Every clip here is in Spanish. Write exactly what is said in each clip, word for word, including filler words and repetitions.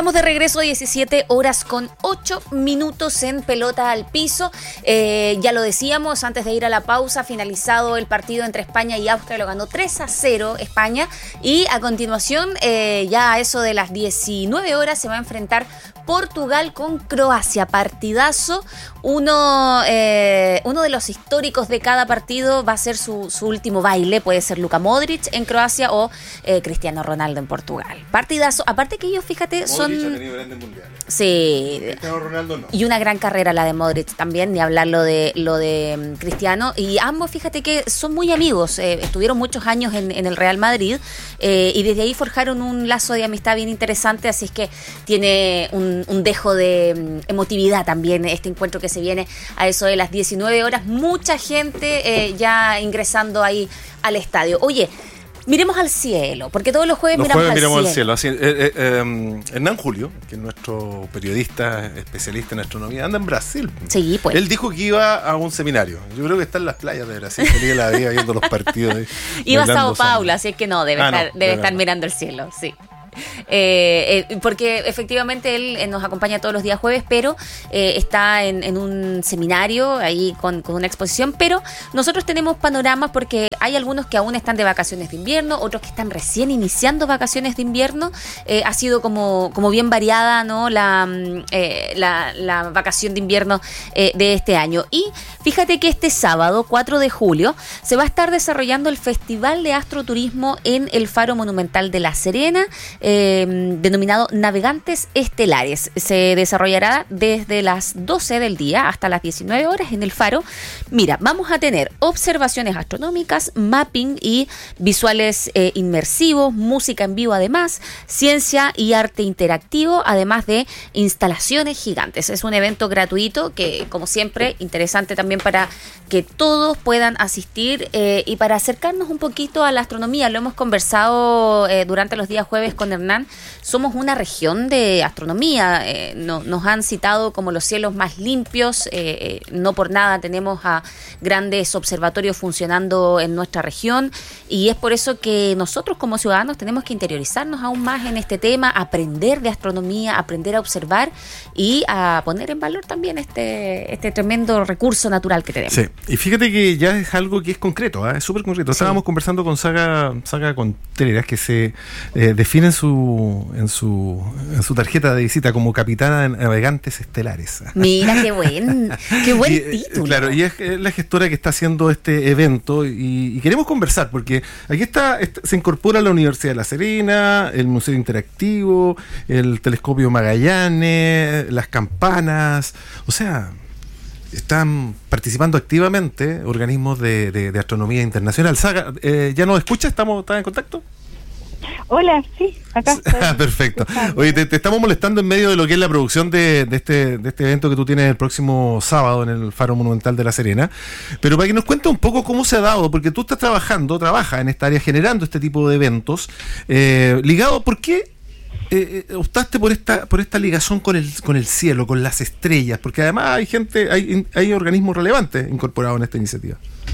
Estamos de regreso, diecisiete horas con ocho minutos en Pelota al Piso. Eh, ya lo decíamos antes de ir a la pausa, finalizado el partido entre España y Austria, lo ganó tres a cero España. Y a continuación, eh, ya a eso de las diecinueve horas, se va a enfrentar Portugal con Croacia. Partidazo. Uno, eh, uno de los históricos de cada partido va a ser su, su último baile. Puede ser Luka Modric en Croacia o eh, Cristiano Ronaldo en Portugal. Partidazo. Aparte que ellos, fíjate, Modric son... ha tenido grandes mundiales. Sí. Cristiano Ronaldo no. Y una gran carrera la de Modric también, ni hablar lo de, lo de um, Cristiano. Y ambos, fíjate que son muy amigos. Eh, estuvieron muchos años en, en el Real Madrid eh, y desde ahí forjaron un lazo de amistad bien interesante. Así es que tiene un, un dejo de um, emotividad también este encuentro que se viene a eso de las diecinueve horas. Mucha gente eh, ya ingresando ahí al estadio. Oye, miremos al cielo, porque todos los jueves los miramos, jueves al, miramos cielo. al cielo. Así, eh, eh, eh, Hernán Julio, que es nuestro periodista especialista en astronomía, anda en Brasil. Sí, pues. Él dijo que iba a un seminario. Yo creo que está en las playas de Brasil. Feliz la vida viendo los partidos. Ahí, iba a Sao Paulo, así es que no, debe ah, estar, no, debe no, estar no. mirando el cielo, sí. Eh, eh, porque efectivamente él eh, nos acompaña todos los días jueves, pero eh, está en, en un seminario ahí con, con una exposición, pero nosotros tenemos panoramas porque hay algunos que aún están de vacaciones de invierno, otros que están recién iniciando vacaciones de invierno. Eh, ha sido como, como bien variada, ¿no? la, eh, la, la vacación de invierno eh, de este año. Y fíjate que este sábado, cuatro de julio, se va a estar desarrollando el Festival de Astroturismo en el Faro Monumental de La Serena, Eh, denominado Navegantes Estelares. Se desarrollará desde las doce del día hasta las diecinueve horas en el Faro. Mira, vamos a tener observaciones astronómicas, mapping y visuales eh, inmersivos, música en vivo además, ciencia y arte interactivo, además de instalaciones gigantes. Es un evento gratuito que, como siempre, interesante también para que todos puedan asistir eh, y para acercarnos un poquito a la astronomía. Lo hemos conversado eh, durante los días jueves con Hernán. Somos una región de astronomía. Eh, no, nos han citado como los cielos más limpios. Eh, eh, no por nada tenemos a grandes observatorios funcionando en nuestra región. Y es por eso que nosotros como ciudadanos tenemos que interiorizarnos aún más en este tema, aprender de astronomía, aprender a observar y a poner en valor también este, este tremendo recurso natural que tenemos. Sí, y fíjate que ya es algo que es concreto, ¿eh? Es súper concreto. Estábamos sí. conversando con Saga, Saga Contreras, que se eh, define en su, en, su, en su tarjeta de visita como capitana de Navegantes Estelares. Mira, qué buen, qué buen y, título. Claro, y es la gestora que está haciendo este evento y, y queremos conversar porque aquí está, está, se incorpora la Universidad de La Serena, el Museo Interactivo, el Telescopio Magallanes, las campanas, o sea... Están participando activamente organismos de, de, de astronomía internacional. Saga, eh, ¿ya nos escucha? ¿Estamos, ¿Estás en contacto? Hola, sí, acá estoy. Perfecto. Oye, te, te estamos molestando en medio de lo que es la producción de, de, este, de este evento que tú tienes el próximo sábado en el Faro Monumental de La Serena, pero para que nos cuentes un poco cómo se ha dado, porque tú estás trabajando, trabajas en esta área generando este tipo de eventos, eh, ligado, ¿por qué Eh, eh, optaste por esta por esta ligación con el con el cielo, con las estrellas? Porque además hay gente, hay, hay organismos relevantes incorporados en esta iniciativa.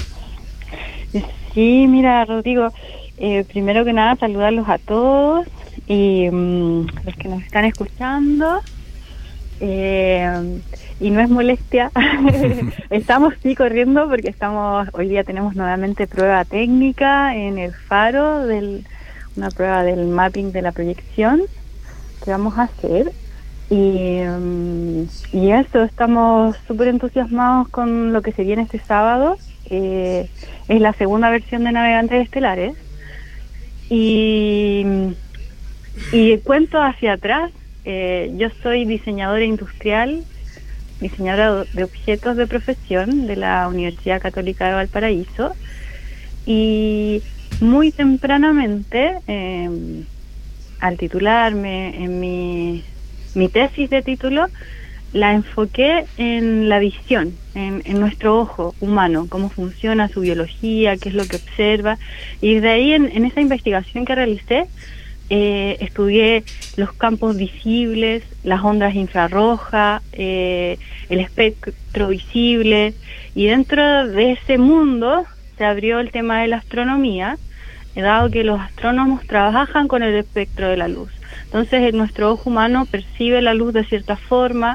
Sí, mira, Rodrigo, eh, primero que nada saludarlos a todos y um, los que nos están escuchando. Eh, y no es molestia, estamos sí corriendo porque estamos hoy día tenemos nuevamente prueba técnica en el Faro, del una prueba del mapping de la proyección que vamos a hacer y, um, y eso, estamos súper entusiasmados con lo que se viene este sábado. Eh, es la segunda versión de Navegantes Estelares y, y cuento hacia atrás. Eh, yo soy diseñadora industrial, diseñadora de objetos de profesión de la Universidad Católica de Valparaíso y muy tempranamente, eh, al titularme en mi, mi tesis de título, la enfoqué en la visión, en, en nuestro ojo humano, cómo funciona su biología, qué es lo que observa, y de ahí en, en esa investigación que realicé, eh, estudié los campos visibles, las ondas infrarrojas, eh, el espectro visible, y dentro de ese mundo se abrió el tema de la astronomía, dado que los astrónomos trabajan con el espectro de la luz. Entonces, nuestro ojo humano percibe la luz de cierta forma,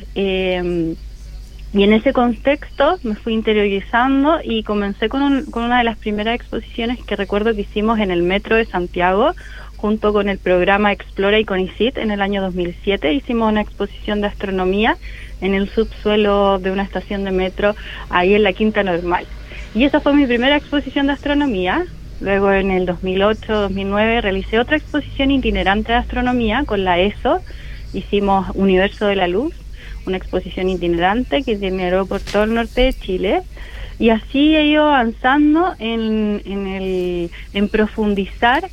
eh, y en ese contexto me fui interiorizando y comencé con, un, con una de las primeras exposiciones que recuerdo que hicimos en el Metro de Santiago, junto con el programa Explora y CONICIT en el año dos mil siete. Hicimos una exposición de astronomía en el subsuelo de una estación de metro, ahí en la Quinta Normal. Y esa fue mi primera exposición de astronomía. Luego en el dos mil ocho, dos mil nueve realicé otra exposición itinerante de astronomía con la E S O. Hicimos Universo de la Luz, una exposición itinerante que itineró por todo el norte de Chile. Y así he ido avanzando en, en, el, en profundizar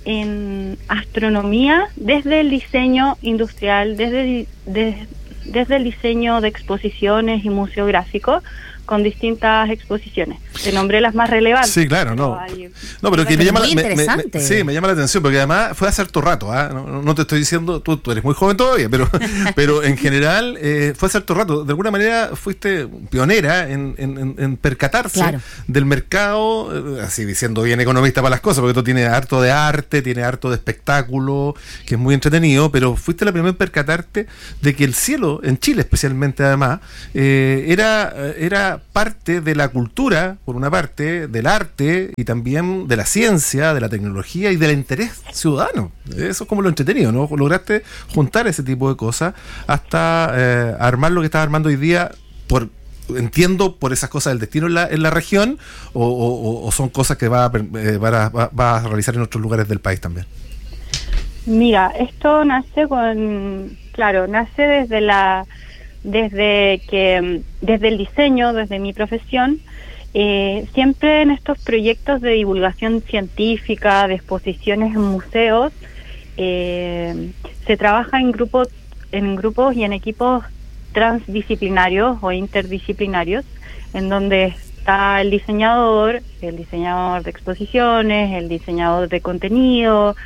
en astronomía desde el diseño industrial, desde, de, desde el diseño de exposiciones y museográfico, con distintas exposiciones. Te nombré las más relevantes. Sí, claro, no. Hay, no, pero que me llama, muy me, interesante. me, sí, me llama la atención, porque además fue hace harto rato, ¿eh? no, no te estoy diciendo, tú, tú eres muy joven todavía, pero, pero en general eh, fue hace harto rato. De alguna manera fuiste pionera en, en, en percatarse claro. del mercado, eh, así diciendo bien economista para las cosas, porque tú tienes harto de arte, tienes harto de espectáculo, que es muy entretenido, pero fuiste la primera en percatarte de que el cielo, en Chile especialmente además, eh, era, era parte de la cultura, por una parte, del arte y también de la ciencia, de la tecnología y del interés ciudadano. Eso es como lo entretenido, ¿no? Lograste juntar ese tipo de cosas hasta eh, armar lo que estás armando hoy día, por entiendo, por esas cosas del destino en la, en la región, o, o, o son cosas que vas a, eh, va, va, va a realizar en otros lugares del país también. Mira, esto nace con, claro, nace desde la desde que desde el diseño, desde mi profesión, eh, siempre en estos proyectos de divulgación científica, de exposiciones en museos, eh, se trabaja en grupos, en grupos y en equipos transdisciplinarios o interdisciplinarios, en donde está el diseñador, el diseñador de exposiciones, el diseñador de contenido,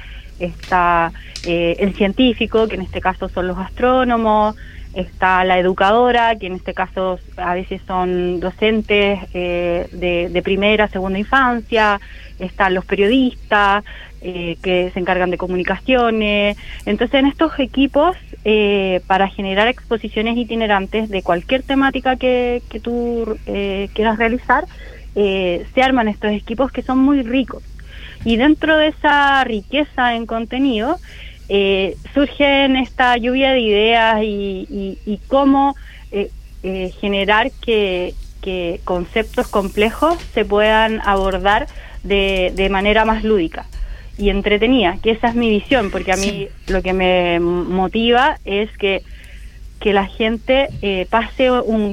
está eh, el científico, que en este caso son los astrónomos, está la educadora, que en este caso a veces son docentes eh, de, de primera, segunda infancia, están los periodistas eh, que se encargan de comunicaciones. Entonces, en estos equipos, eh, para generar exposiciones itinerantes de cualquier temática que, que tú eh, quieras realizar, eh, se arman estos equipos que son muy ricos. Y dentro de esa riqueza en contenido, Eh, surgen esta lluvia de ideas y, y, y cómo eh, eh, generar que, que conceptos complejos se puedan abordar de, de manera más lúdica y entretenida, que esa es mi visión, porque a mí sí. Lo que me motiva es que, que la gente eh, pase un,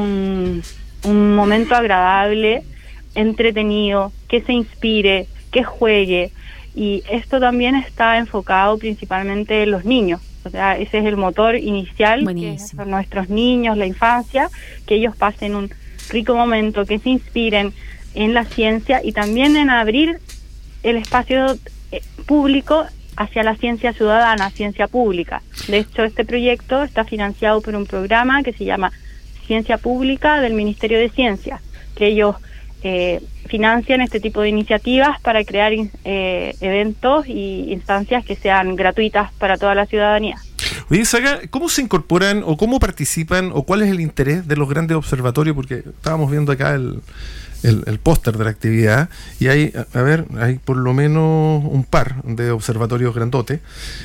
un, un momento agradable, entretenido, que se inspire, que juegue. Y esto también está enfocado principalmente en los niños. O sea, ese es el motor inicial, que son nuestros niños, la infancia, que ellos pasen un rico momento, que se inspiren en la ciencia y también en abrir el espacio público hacia la ciencia ciudadana, ciencia pública. De hecho, este proyecto está financiado por un programa que se llama Ciencia Pública del Ministerio de Ciencia, que ellos Eh, financian este tipo de iniciativas para crear eh, eventos y instancias que sean gratuitas para toda la ciudadanía. Oye, Saga, ¿cómo se incorporan o cómo participan o cuál es el interés de los grandes observatorios? Porque estábamos viendo acá el, el, el póster de la actividad y hay, a, a ver, hay por lo menos un par de observatorios grandotes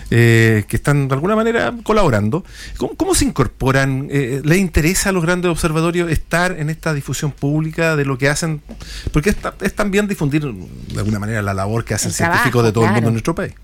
eh, que están de alguna manera colaborando. ¿Cómo, cómo se incorporan? Eh, ¿Les interesa a los grandes observatorios estar en esta difusión pública de lo que hacen? Porque es, es también difundir de alguna manera la labor que hacen el científicos trabajo, de todo claro. el mundo en nuestro país.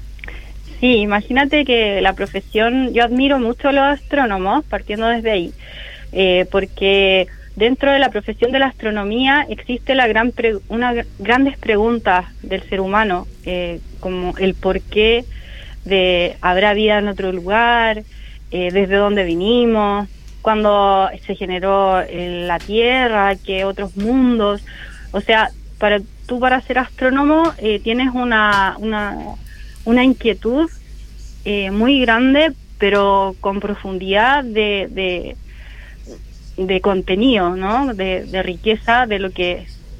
Sí, imagínate que la profesión, yo admiro mucho a los astrónomos, partiendo desde ahí, eh, porque dentro de la profesión de la astronomía existe la gran pre, una grandes preguntas del ser humano, eh, como el por qué de habrá vida en otro lugar, eh, desde dónde vinimos, cuándo se generó eh, la Tierra, qué otros mundos. O sea, para tú para ser astrónomo eh, tienes una una una inquietud eh, muy grande, pero con profundidad de, de, de contenido, ¿no? De, de riqueza de lo que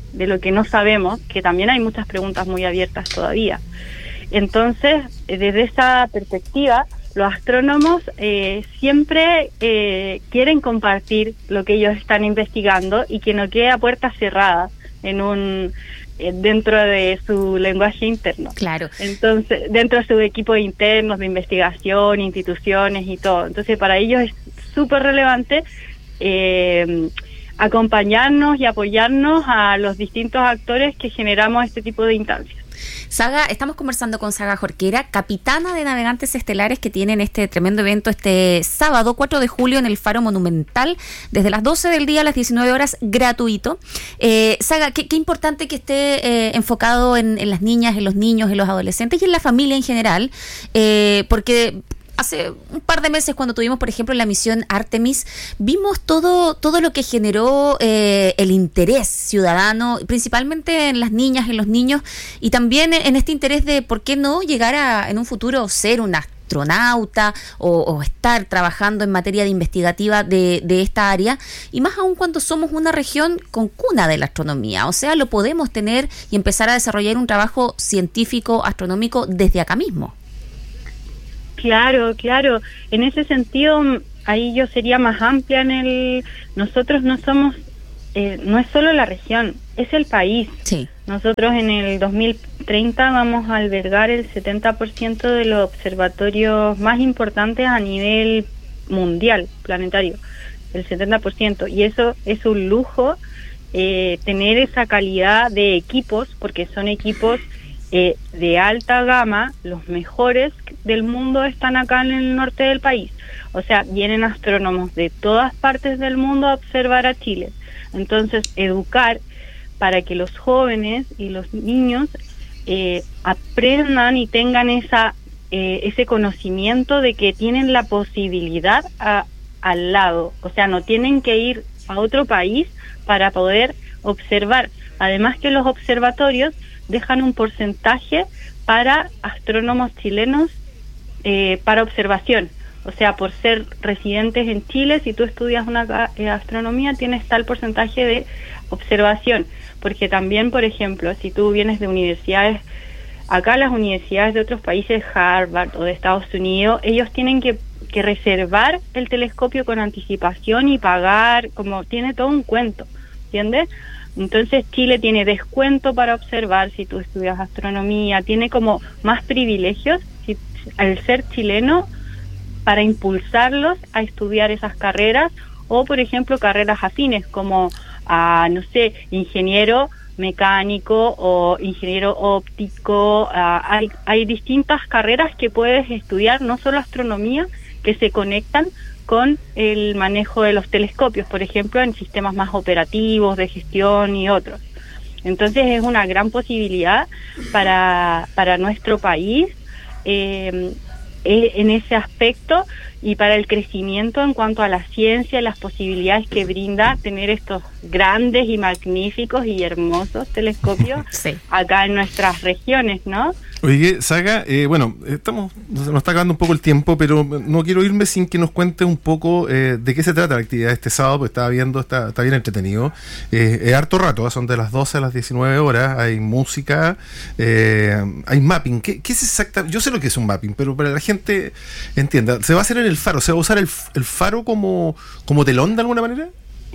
de lo que no sabemos, que también hay muchas preguntas muy abiertas todavía. Entonces, desde esa perspectiva, los astrónomos eh, siempre eh, quieren compartir lo que ellos están investigando y que no quede a puertas cerradas en un eh, dentro de su lenguaje interno. Claro. Entonces, dentro de sus equipos internos de investigación, instituciones y todo. Entonces, para ellos es súper relevante eh, acompañarnos y apoyarnos a los distintos actores que generamos este tipo de instancias. Saga, estamos conversando con Saga Jorquera, capitana de Navegantes Estelares, que tienen este tremendo evento este sábado cuatro de julio en el Faro Monumental, desde las doce del día a las diecinueve horas, gratuito. Eh, Saga, qué, qué importante que esté eh, enfocado en, en las niñas, en los niños, en los adolescentes y en la familia en general, eh, porque hace un par de meses, cuando tuvimos, por ejemplo, la misión Artemis, vimos todo todo lo que generó eh, el interés ciudadano, principalmente en las niñas, en los niños, y también en este interés de por qué no llegar a, en un futuro, ser un astronauta o, o estar trabajando en materia de investigativa de, de esta área, y más aún cuando somos una región con cuna de la astronomía. O sea, lo podemos tener y empezar a desarrollar un trabajo científico, astronómico desde acá mismo. Claro, claro. En ese sentido, ahí yo sería más amplia en el... Nosotros no somos... Eh, no es solo la región, es el país. Sí. Nosotros en el dos mil treinta vamos a albergar el setenta por ciento de los observatorios más importantes a nivel mundial, planetario. El setenta por ciento. Y eso es un lujo, eh, tener esa calidad de equipos, porque son equipos... Eh, de alta gama, los mejores del mundo están acá en el norte del país. O sea, vienen astrónomos de todas partes del mundo a observar a Chile. Entonces, educar para que los jóvenes y los niños eh, aprendan y tengan esa eh, ese conocimiento de que tienen la posibilidad a, al lado. O sea, no tienen que ir a otro país para poder observar. Además que los observatorios dejan un porcentaje para astrónomos chilenos eh, para observación. O sea, por ser residentes en Chile, si tú estudias una eh, astronomía, tienes tal porcentaje de observación. Porque también, por ejemplo, si tú vienes de universidades, acá las universidades de otros países, Harvard o de Estados Unidos, ellos tienen que, que reservar el telescopio con anticipación y pagar, como tiene todo un cuento, ¿entiendes? Entonces Chile tiene descuento para observar si tú estudias astronomía, tiene como más privilegios si, al ser chileno para impulsarlos a estudiar esas carreras o, por ejemplo, carreras afines como, a, no sé, ingeniero mecánico o ingeniero óptico. A, hay, hay distintas carreras que puedes estudiar, no solo astronomía, que se conectan con el manejo de los telescopios, por ejemplo, en sistemas más operativos, de gestión y otros. Entonces es una gran posibilidad para, para nuestro país eh, en ese aspecto y para el crecimiento en cuanto a la ciencia y las posibilidades que brinda tener estos grandes y magníficos y hermosos telescopios sí. acá en nuestras regiones, ¿no? Oye, Saga, eh, bueno, estamos, nos está acabando un poco el tiempo, pero no quiero irme sin que nos cuente un poco eh, de qué se trata la actividad de este sábado, porque estaba viendo, está, está bien entretenido. Eh, es harto rato, son de las doce a las diecinueve horas, hay música, eh, hay mapping. ¿Qué, qué es exactamente? Yo sé lo que es un mapping, pero para que la gente entienda, ¿se va a hacer en el faro? ¿Se va a usar el, el faro como, como telón de alguna manera?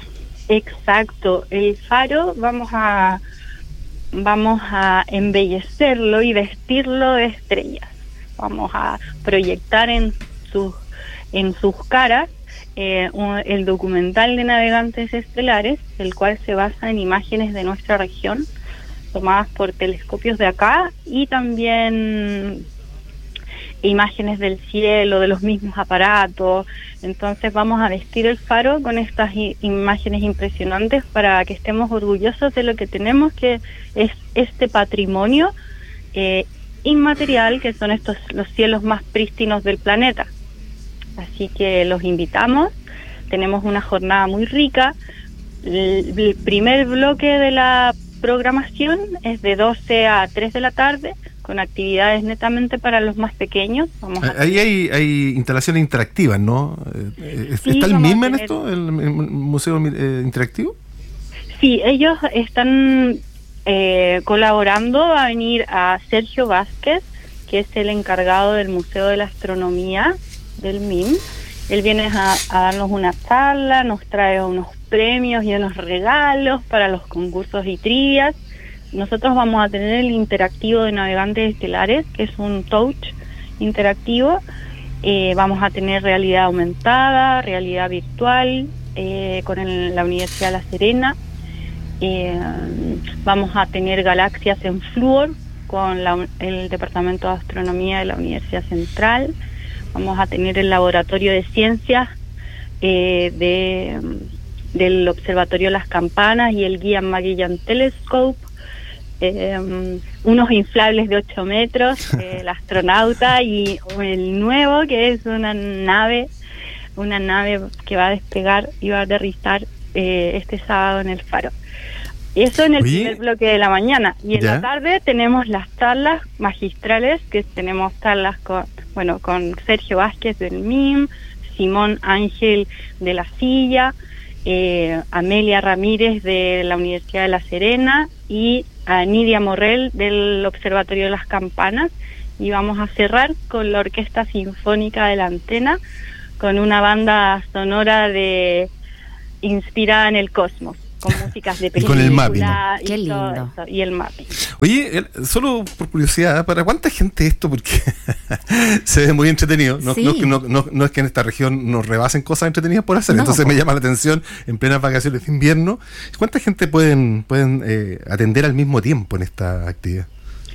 Exacto, el faro vamos a... vamos a embellecerlo y vestirlo de estrellas. Vamos a proyectar en sus en sus caras eh, un, el documental de Navegantes Estelares, el cual se basa en imágenes de nuestra región tomadas por telescopios de acá y también imágenes del cielo, de los mismos aparatos. Entonces vamos a vestir el faro con estas i- imágenes impresionantes para que estemos orgullosos de lo que tenemos, que es este patrimonio eh, inmaterial, que son estos los cielos más prístinos del planeta. Así que los invitamos. Tenemos una jornada muy rica. El, el primer bloque de la programación es de doce a tres de la tarde, con actividades netamente para los más pequeños. Vamos a Ahí hay, hay instalaciones interactivas, ¿no? Sí, ¿Está el vamos MIM a en tener... esto, el, el Museo eh, Interactivo? Sí, ellos están eh, colaborando. Va a venir a Sergio Vázquez, que es el encargado del Museo de la Astronomía del M I M. Él viene a, a darnos una charla, nos trae unos premios y unos regalos para los concursos y trivias. Nosotros vamos a tener el interactivo de Navegantes Estelares, que es un touch interactivo. Eh, vamos a tener realidad aumentada, realidad virtual, eh, con el, la Universidad de La Serena. Eh, vamos a tener galaxias en flúor con la, el Departamento de Astronomía de la Universidad Central. Vamos a tener el Laboratorio de Ciencias eh, de, del Observatorio Las Campanas y el Guian Magellan Telescope. Eh, unos inflables de ocho metros, eh, el astronauta, y el nuevo, que es una nave, una nave que va a despegar y va a aterrizar eh, este sábado en el Faro. Eso en el Oye, primer bloque de la mañana. Y en ¿ya? la tarde tenemos las charlas magistrales, que tenemos charlas con, bueno, con Sergio Vázquez del M I M, Simón Ángel de La Silla, eh, Amelia Ramírez de la Universidad de La Serena y a Nidia Morrell del Observatorio de las Campanas. Y vamos a cerrar con la Orquesta Sinfónica de la Antena, con una banda sonora de inspirada en el cosmos, con músicas de película. Y con el mapping. Y Qué todo lindo. eso, y el mapping. Oye, el- solo por curiosidad, ¿para cuánta gente esto? Porque se ve muy entretenido. No, Sí. no, no, no, no es que en esta región nos rebasen cosas entretenidas por hacer. No, Entonces po. me llama la atención en plenas vacaciones de invierno. ¿Cuánta gente pueden, pueden eh, atender al mismo tiempo en esta actividad?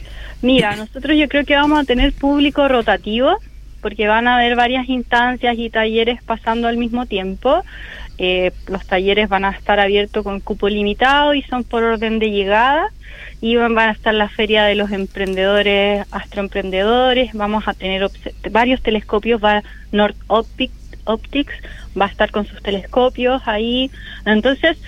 Mira, nosotros yo creo que vamos a tener público rotativo, porque van a haber varias instancias y talleres pasando al mismo tiempo. Eh, los talleres van a estar abiertos con cupo limitado y son por orden de llegada. Y van, van a estar la feria de los emprendedores, astroemprendedores. Vamos a tener obse- varios telescopios. Va North Optic, Optics va a estar con sus telescopios ahí. Entonces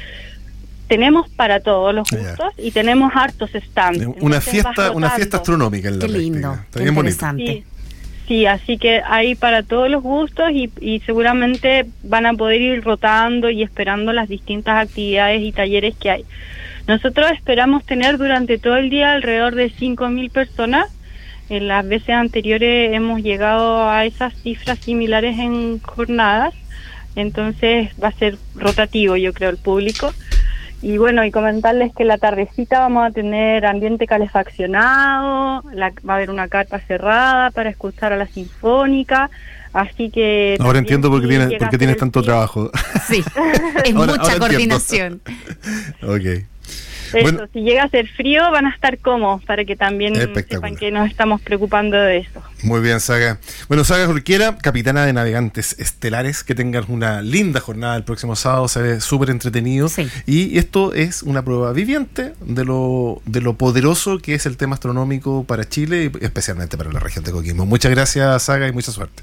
tenemos para todos los Ya. gustos y tenemos hartos stands. Una Entonces, vas fiesta, una rotando. fiesta astronómica en la Qué lindo, práctica. Está qué bien bonito. interesante. Sí, sí, así que hay para todos los gustos y, y seguramente van a poder ir rotando y esperando las distintas actividades y talleres que hay. Nosotros esperamos tener durante todo el día alrededor de cinco mil personas. En las veces anteriores hemos llegado a esas cifras similares en jornadas, entonces va a ser rotativo, yo creo, el público. Y bueno, y comentarles que la tardecita vamos a tener ambiente calefaccionado, la, va a haber una carpa cerrada para escuchar a la sinfónica, así que... Ahora también entiendo por qué si tienes, llega por a qué tienes ser tanto frío, trabajo. Sí, es Ahora- mucha ahora entiendo. coordinación. Ok. Eso, Bueno. si llega a ser frío van a estar cómodos para que también Espectacular. sepan que nos estamos preocupando de eso. Muy bien, Saga. Bueno, Saga Jorquera, capitana de Navegantes Estelares, que tengan una linda jornada el próximo sábado, se ve súper entretenido. Sí. Y esto es una prueba viviente de lo, de lo poderoso que es el tema astronómico para Chile y especialmente para la región de Coquimbo. Muchas gracias, Saga, y mucha suerte.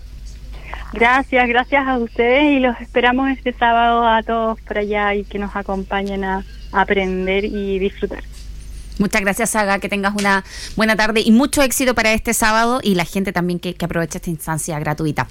Gracias, gracias a ustedes y los esperamos este sábado a todos por allá y que nos acompañen a aprender y disfrutar. Muchas gracias, Saga, que tengas una buena tarde y mucho éxito para este sábado y la gente también que, que aproveche esta instancia gratuita.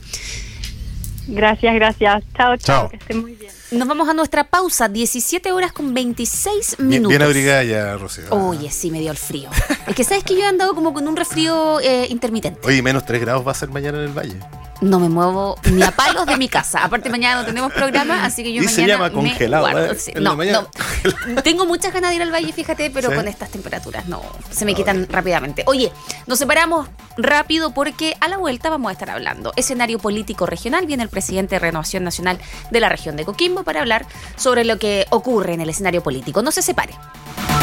Gracias, gracias. Chao, chao, Chao. que estén muy bien. Nos vamos a nuestra pausa, diecisiete horas con veintiséis Bien, minutos. bien abrigada ya, Rocío. Oye, sí, me dio el frío. Es que sabes que yo he andado como con un resfrío eh, intermitente. Oye, menos tres grados va a ser mañana en el Valle. No me muevo ni a palos de mi casa. Aparte mañana no tenemos programa, así que yo Y mañana se llama me congelado, guardo. ¿eh? Sí, En la no, mañana. no. Tengo muchas ganas de ir al valle, fíjate, pero ¿Sí? con estas temperaturas no se me quitan rápidamente. Oye, nos separamos rápido porque a la vuelta vamos a estar hablando escenario político regional. Viene el presidente de Renovación Nacional de la región de Coquimbo para hablar sobre lo que ocurre en el escenario político. No se separe.